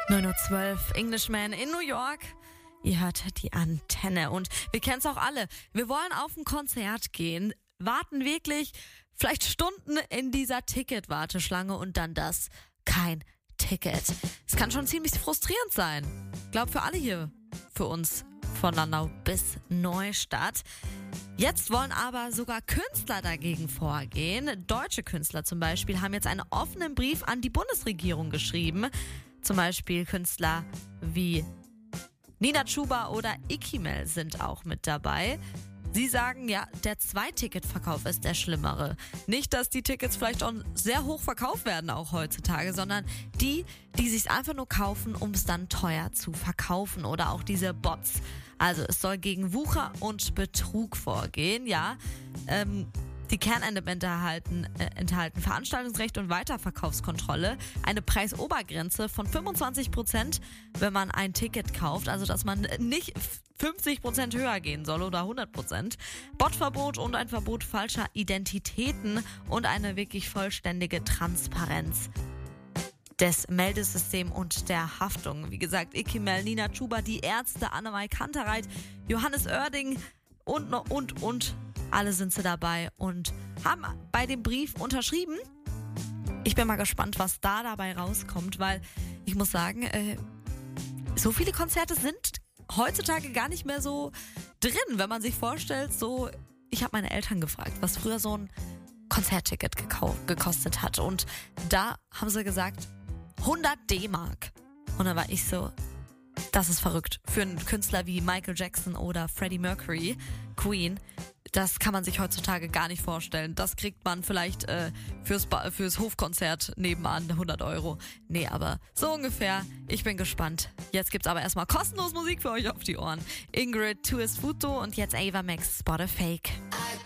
9:12 Uhr, Englishman in New York. Ihr hört die Antenne und wir kennen es auch alle. Wir wollen auf ein Konzert gehen, warten wirklich vielleicht Stunden in dieser Ticketwarteschlange und dann kein Ticket. Es kann schon ziemlich frustrierend sein. Ich glaube für alle hier, für uns von Landau bis Neustadt. Jetzt wollen aber sogar Künstler dagegen vorgehen. Deutsche Künstler zum Beispiel haben jetzt einen offenen Brief an die Bundesregierung geschrieben. Zum Beispiel Künstler wie Nina Chuba oder Ikimel sind auch mit dabei. Sie sagen, ja, der Zweiticketverkauf ist der schlimmere. Nicht, dass die Tickets vielleicht auch sehr hoch verkauft werden auch heutzutage, sondern die sich einfach nur kaufen, um es dann teuer zu verkaufen. Oder auch diese Bots. Also es soll gegen Wucher und Betrug vorgehen, ja. Die Kernelemente enthalten Veranstaltungsrecht und Weiterverkaufskontrolle, eine Preisobergrenze von 25%, wenn man ein Ticket kauft, also dass man nicht 50% höher gehen soll oder 100%. Botverbot und ein Verbot falscher Identitäten und eine wirklich vollständige Transparenz des Meldesystems und der Haftung. Wie gesagt, Ikimel, Nina Chuba, die Ärzte, Annemai Kantereit, Johannes Oerding und. Alle sind sie dabei und haben bei dem Brief unterschrieben. Ich bin mal gespannt, was da dabei rauskommt, weil ich muss sagen, so viele Konzerte sind heutzutage gar nicht mehr so drin, wenn man sich vorstellt, so, ich habe meine Eltern gefragt, was früher so ein Konzertticket gekostet hat und da haben sie gesagt, 100 D-Mark. Und dann war ich so, das ist verrückt. Für einen Künstler wie Michael Jackson oder Freddie Mercury, Queen, das kann man sich heutzutage gar nicht vorstellen. Das kriegt man vielleicht fürs Hofkonzert nebenan 100 Euro. Nee, aber so ungefähr. Ich bin gespannt. Jetzt gibt's aber erstmal kostenlos Musik für euch auf die Ohren. Ingrid, Tu es Futo und jetzt Ava Max, Spot a Fake.